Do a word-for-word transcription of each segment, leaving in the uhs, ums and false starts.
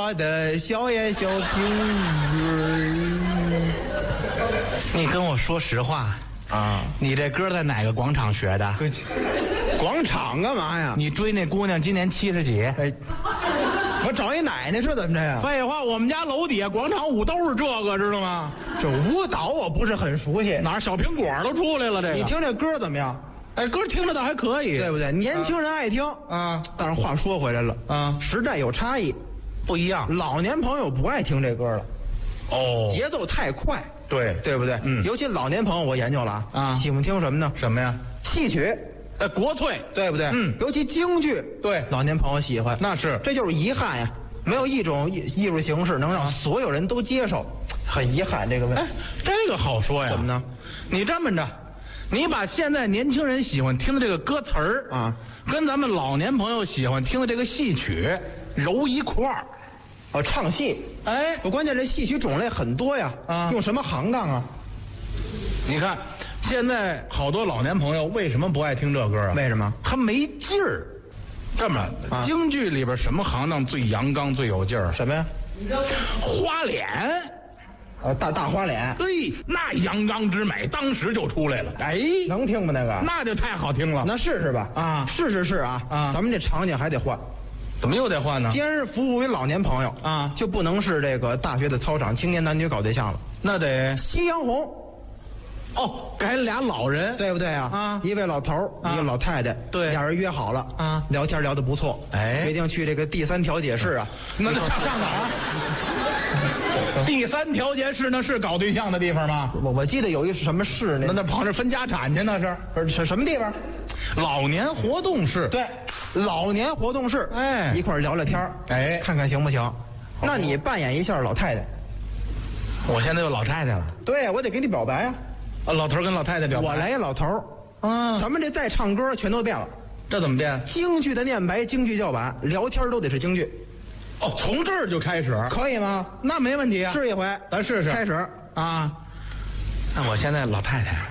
我的小眼小苹果。 你跟我说实话啊， 你这歌在哪个广场学的？ 广场干嘛呀？ 你追那姑娘今年七十几？ 哎，我找一奶奶是怎么着呀？ 废话，我们家楼底下广场舞都是这个，知道吗？ 这舞蹈我不是很熟悉。 哪儿小苹果都出来了？这个你听这歌怎么样？ 哎，歌听着倒还可以， 对不对？年轻人爱听啊。 但是话说回来了啊， 时代有差异， 不一样。 老年朋友不爱听这歌了。 哦， 节奏太快。 对， 对不对？ 嗯， 尤其老年朋友，我研究了啊， 啊， 喜欢听什么呢？ 什么呀？ 戏曲， 呃，国粹， 对不对？ 嗯， 尤其京剧， 对， 老年朋友喜欢。 那是， 这就是遗憾呀，没有一种艺艺术形式能让所有人都接受，很遗憾这个问题。 哎，这个好说呀。 怎么呢？ 你这么着，你把现在年轻人喜欢听的这个歌词儿啊， 跟咱们老年朋友喜欢听的这个戏曲揉一块儿。 哦，唱戏。 哎， 我关键这戏曲种类很多呀。 啊， 用什么行当啊？ 你看，现在好多老年朋友为什么不爱听这歌啊？ 为什么？ 他没劲儿。这么，啊、京剧里边什么行当最阳刚、最有劲儿？ 什么呀？ 花脸。 呃，大大花脸。 哎，那阳刚之美当时就出来了。哎， 能听吗？那个？ 那就太好听了。 那试试吧。 啊， 试试试啊。 啊， 咱们这场景还得换。 怎么又得换呢？ 既然是服务于老年朋友啊， 就不能是这个大学的操场青年男女搞对象了。 那得夕阳红。 哦，改俩老人， 对不对啊？ 啊， 一位老头儿，啊、一个老太太， 对， 俩人约好了啊， 聊天聊得不错， 哎， 决定去这个第三调解室啊。 那上上哪儿？第三调解室那是搞对象的地方吗？ 我我记得有一什么室那那那跑这分家产去那是？ 不是什什么地方？ 老年活动室。 对，老年活动室。 哎， 一块聊聊天哎， 看看行不行？那你扮演一下老太太。 我现在有老太太了。 对，我得给你表白啊。 啊，老头跟老太太表白。 我来一老头啊， 咱们这再唱歌全都变了。 这怎么变？ 京剧的念白，京剧叫板，聊天都得是京剧。 哦，从这儿就开始， 可以吗？ 那没问题啊。 试一回， 咱试试。 开始啊。那我现在老太太。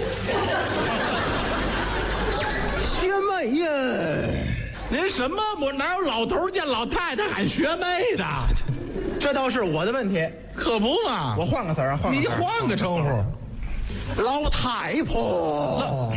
学妹呀！ 您什么？我哪有老头见老太太喊学妹的？ 这倒是我的问题。 可不嘛！ 我换个词儿啊，换个你换个称呼。 老太婆。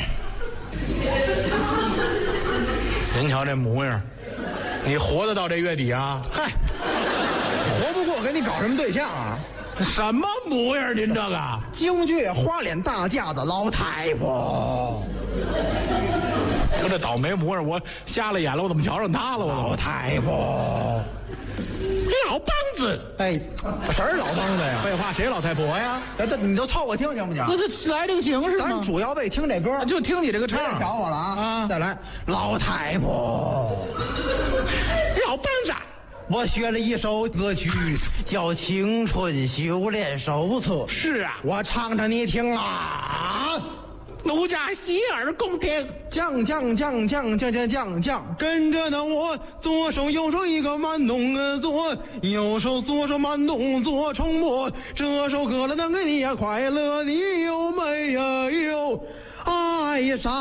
您瞧这模样，你活得到这月底啊？ 嗨，活不过跟你搞什么对象啊？ 什么模样？您这个京剧花脸大架子老太婆。 我这倒霉模样，我瞎了眼了，我怎么瞧上他了？我老太婆。 老梆子， 哎，谁是老梆子呀？ 废话，谁老太婆呀？ 这这你就凑合听行不行？ 那这来这个形式吗？ 咱主要为听这歌， 就听你这个唱。 瞧我了啊！ 啊， 再来，老太婆， 老梆子。 我学了一首歌曲，叫《青春修炼手册》。 是啊， 我唱着你听啊。 奴家洗耳恭听， 降降降降降降降降，跟着呢我左手右手一个慢动作，右手左手慢动作重播。这首歌了能给你呀快乐，你有没有爱上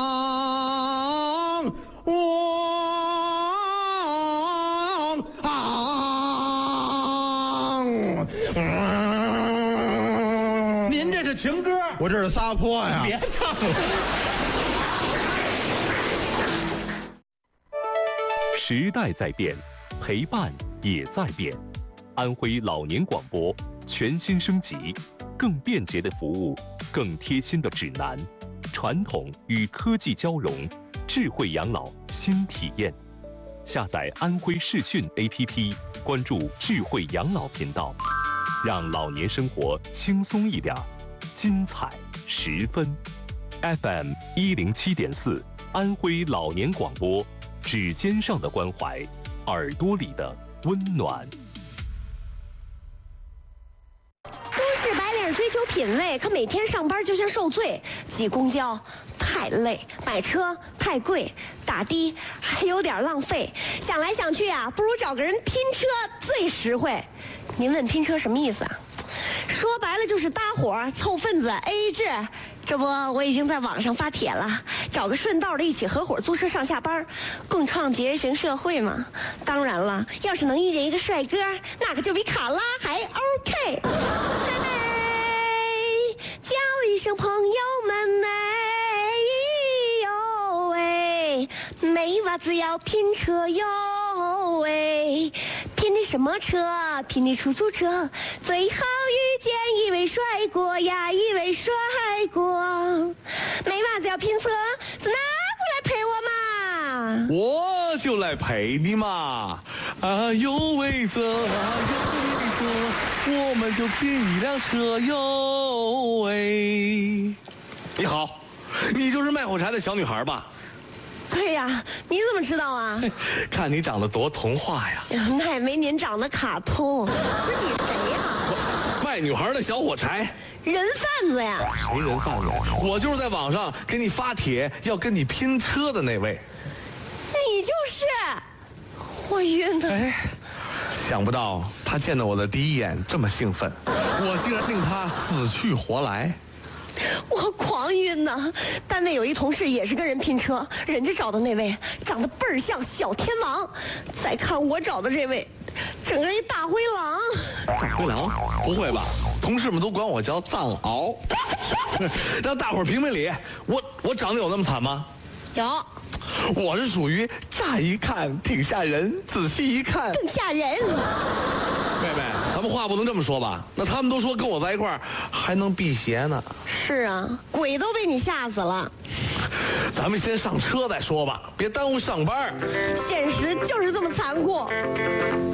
我啊？嗯， 您这是情歌， 我这是撒泼呀！ 别唱了。 时代在变，陪伴也在变。安徽老年广播全新升级，更便捷的服务，更贴心的指南，传统与科技交融，智慧养老新体验。下载安徽视讯 A P P， 关注智慧养老频道，让老年生活轻松一点，精彩十分。F M 一零七点四，安徽老年广播。指尖上的关怀，耳朵里的温暖。 都市白领追求品味，可每天上班就像受罪。挤公交太累，买车太贵，打的还有点浪费。想来想去啊，不如找个人拼车最实惠。您问拼车什么意思啊？说白了就是搭伙凑份子 A A 制。这不，我已经在网上发帖了， 找个顺道的一起合伙租车上下班，共创节型社会嘛。当然了，要是能遇见一个帅哥，那可就比卡拉还 OK。哎，叫一声朋友们哎呦喂，没娃子要拼车哟喂，拼的什么车？拼的出租车。最好遇见一位帅哥呀，一位帅哥。没娃子要拼车，是哪个来陪我嘛？ 我就来陪你嘛！啊呦喂这，啊呦喂这，我们就拼一辆车哟喂！你好，你就是卖火柴的小女孩吧？ 对呀，你怎么知道啊？ 看你长得多童话呀！ 那也没您长得卡通。不是你谁呀？ 卖女孩的小火柴。 人贩子呀！ 谁人贩子？我就是在网上给你发帖要跟你拼车的那位。 你就是，我晕了。 哎，想不到他见到我的第一眼这么兴奋，我竟然令他死去活来。 我狂晕呢！单位有一同事也是跟人拼车，人家找的那位长得倍儿像小天王，再看我找的这位，整个一大灰狼。 大灰狼？不会吧？同事们都管我叫藏獒。让大伙儿评评理，我我长得有那么惨吗？ 有。 我是属于乍一看挺吓人，仔细一看更吓人。 妹妹，咱们话不能这么说吧？那他们都说跟我在一块儿还能辟邪呢。 是啊，鬼都被你吓死了。 咱们先上车再说吧，别耽误上班。 现实就是这么残酷。